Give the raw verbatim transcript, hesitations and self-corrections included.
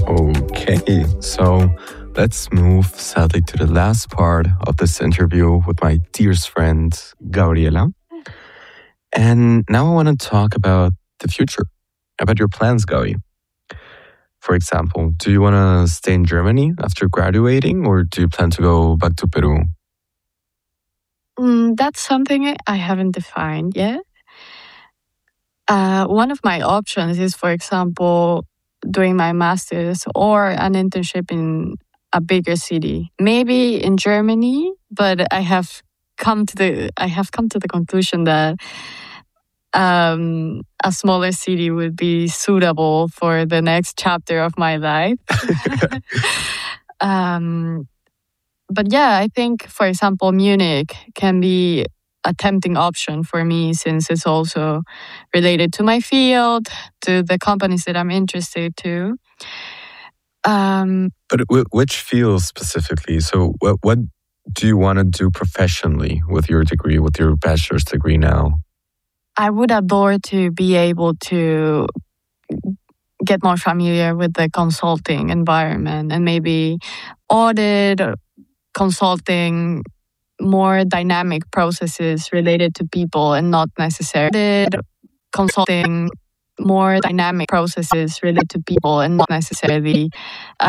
Okay, so let's move sadly to the last part of this interview with my dearest friend, Gabriela. And now I want to talk about the future, about your plans, Gabi. For example, do you want to stay in Germany after graduating, or do you plan to go back to Peru? Mm, that's something I haven't defined yet. Uh, one of my options is, for example, doing my master's or an internship in a bigger city, maybe in Germany. But I have come to the I have come to the conclusion that um, a smaller city would be suitable for the next chapter of my life. um, but yeah, I think, for example, Munich can be a tempting option for me since it's also related to my field, to the companies that I'm interested to. Um, But w- which field specifically? So, what, what do you want to do professionally with your degree, with your bachelor's degree now? I would adore to be able to get more familiar with the consulting environment and maybe audit or consulting more dynamic processes related to people and not necessarily consulting more dynamic processes related to people and not necessarily